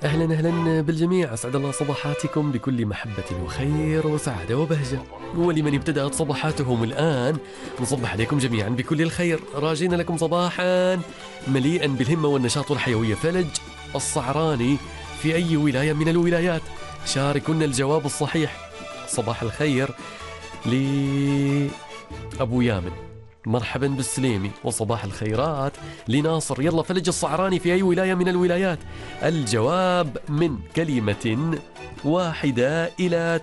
أهلا أهلا بالجميع، أسعد الله صباحاتكم بكل محبة وخير وسعادة وبهجة. ولمن ابتدأت صباحاتهم الآن نصبح عليكم جميعا بكل الخير، راجين لكم صباحا مليئا بالهمة والنشاط والحيوية. فلج الصعراني في أي ولاية من الولايات؟ شاركونا الجواب الصحيح. صباح الخير لأبو يامن، مرحبا بالسليمي، وصباح الخيرات لناصر. يلا، فلج الصعراني في أي ولاية من الولايات؟ الجواب من كلمة واحدة إلى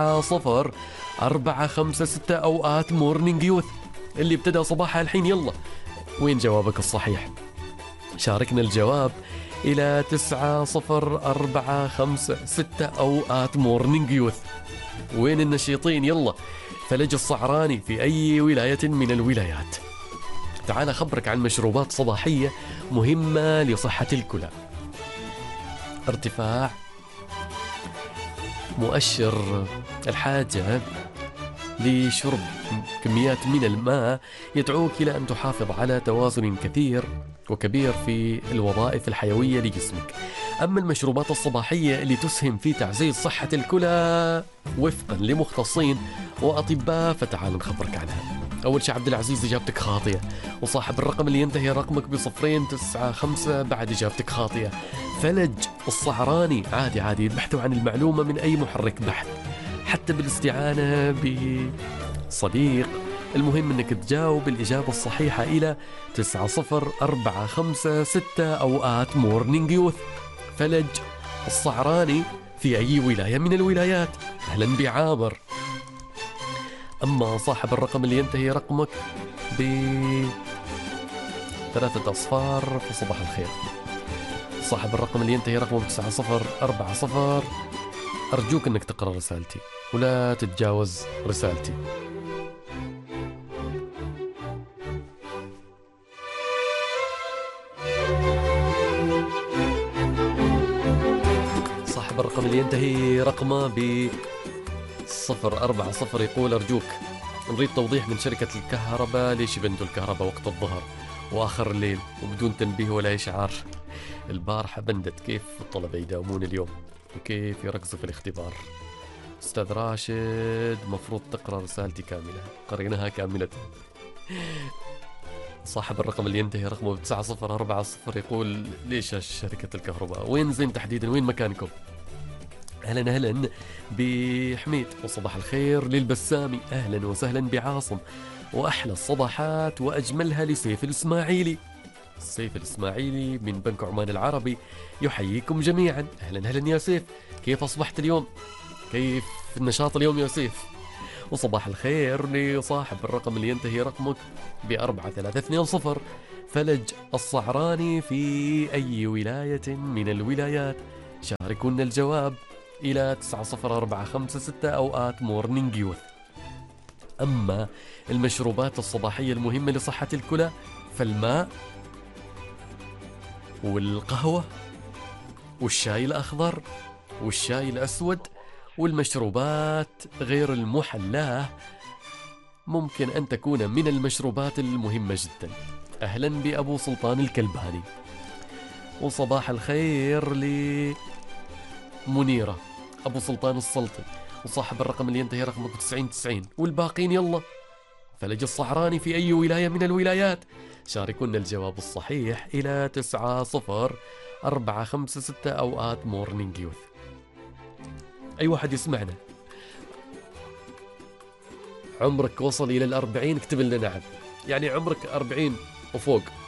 904556 أوقات مورنينج يوث اللي ابتدأ صباحها الحين. يلا، وين جوابك الصحيح؟ شاركنا الجواب إلى 904556 أوقات مورنينج يوث. وين النشيطين؟ يلا، فلج الصعراني في أي ولاية من الولايات؟ تعال أخبرك عن مشروبات صباحية مهمة لصحة الكلى. ارتفاع مؤشر الحاجة لشرب كميات من الماء يدعوك إلى أن تحافظ على توازن كثير وكبير في الوظائف الحيوية لجسمك. أما المشروبات الصباحية اللي تسهم في تعزيز صحة الكلى وفقا لمختصين وأطباء، فتعال نخبرك عنها. أول شيء عبد العزيز، إجابتك خاطئة، وصاحب الرقم اللي ينتهي رقمك ب0295 بعد إجابتك خاطئة. فلج الصعراني عادي يبحثوا عن المعلومة من أي محرك بحث، حتى بالاستعانة بصديق. المهم أنك تجاوب الإجابة الصحيحة إلى 904556 أوقات مورنينج يوث. فلج الصعراني في أي ولاية من الولايات؟ أهلا بعامر. أما صاحب الرقم اللي ينتهي رقمك ب3 أصفار فصباح الخير. صاحب الرقم اللي ينتهي رقمه ب9040، أرجوك أنك تقرأ رسالتي ولا تتجاوز رسالتي. صاحب الرقم اللي ينتهي رقمه ب040 يقول أرجوك نريد توضيح من شركة الكهرباء ليش يبندوا الكهرباء وقت الظهر وآخر الليل وبدون تنبيه ولا إشعار. البارحة بندت، كيف الطلبة يداومون اليوم وكيف يركزوا في الاختبار؟ أستاذ راشد مفروض تقرأ رسالتي كاملة، قريناها كاملة. صاحب الرقم اللي ينتهي رقمه ب9040 يقول ليش شركة الكهرباء؟ وين زين تحديدا، وين مكانكم؟ أهلا بحميد، وصباح الخير للبسامي. أهلا وسهلا بعاصم، وأحلى الصباحات وأجملها لسيف الإسماعيلي. سيف الإسماعيلي من بنك عمان العربي يحييكم جميعا. أهلا يا سيف، كيف أصبحت اليوم؟ كيف النشاط اليوم يا سيف؟ وصباح الخير لصاحب الرقم اللي ينتهي رقمك ب4320. فلج الصعراني في أي ولاية من الولايات؟ شاركونا الجواب إلى 904556 أوقات مورنينج يوث. أما المشروبات الصباحية المهمة لصحة الكلى فالماء والقهوة والشاي الأخضر والشاي الأسود والمشروبات غير المحلاة ممكن أن تكون من المشروبات المهمة جدا. أهلا بأبو سلطان الكلباني، وصباح الخير لمنيرة أبو سلطان السلطي، وصاحب الرقم اللي ينتهي رقمه ب9090 والباقين. يلا، فلج الصعراني في أي ولاية من الولايات؟ شاركونا الجواب الصحيح إلى 904556 أوقات مورنينج يوث. أي واحد يسمعنا عمرك وصل إلى 40 اكتب لنا نعم، يعني عمرك 40 وفوق